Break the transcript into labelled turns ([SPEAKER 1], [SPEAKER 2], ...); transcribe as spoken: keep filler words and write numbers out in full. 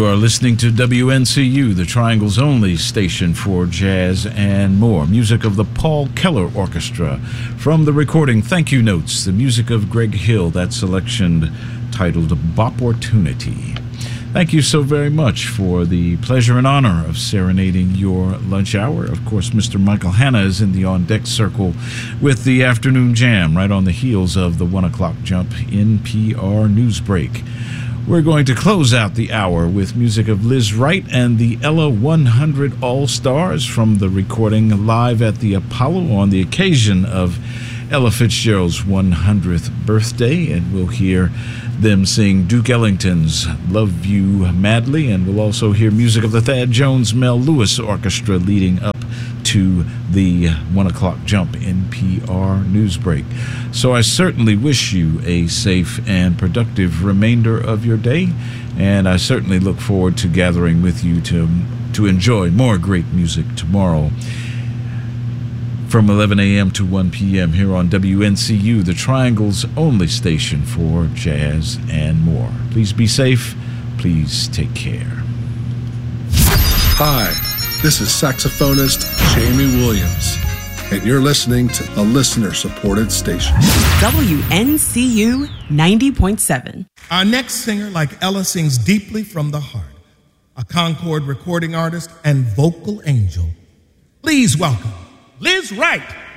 [SPEAKER 1] are listening to W N C U, the Triangle's only station for jazz and more. Music of the Paul Keller Orchestra. From the recording Thank You Notes, the music of Greg Hill, that selection titled Bopportunity. Thank you so very much for the pleasure and honor of serenading your lunch hour. Of course, Mister Michael Hanna is in the on-deck circle with the afternoon jam right on the heels of the one o'clock jump N P R News Break. We're going to close out the hour with music of Liz Wright and the Ella one hundred All-Stars from the recording live at the Apollo on the occasion of Ella Fitzgerald's one hundredth birthday, and we'll hear them sing Duke Ellington's Love You Madly, and we'll also hear music of the Thad Jones Mel Lewis Orchestra leading up to the one o'clock jump N P R News Break. So I certainly wish you a safe and productive remainder of your day, and I certainly look forward to gathering with you to, to enjoy more great music tomorrow from eleven a.m. to one p.m. here on W N C U, the Triangle's only station for jazz and more. Please be safe. Please take care.
[SPEAKER 2] Hi, this is saxophonist Jamie Williams, and you're listening to a listener-supported station.
[SPEAKER 3] W N C U ninety point seven.
[SPEAKER 4] Our next singer, like Ella, sings deeply from the heart. A Concord recording artist and vocal angel. Please welcome Liz Wright.